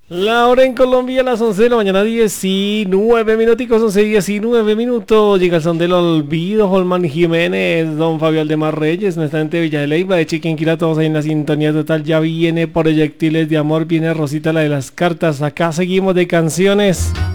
La hora en Colombia a las 11 de la mañana, 19 minuticos, 11:19. Llega el son del olvido, Holman Jiménez, don Fabio Aldemar Reyes, nuestra Villa de Leyva, de Chiquinquirá, todos ahí en la sintonía total. Ya viene Proyectiles de Amor, viene Rosita, la de las cartas. Acá seguimos de canciones.